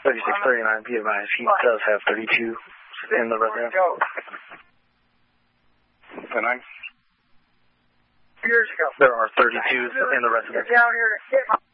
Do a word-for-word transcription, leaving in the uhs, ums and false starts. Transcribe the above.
thirty-six thirty-nine, be advised, he does have thirty-two in the resident. thirty-nine? There are thirty-twos in the residence. Down here.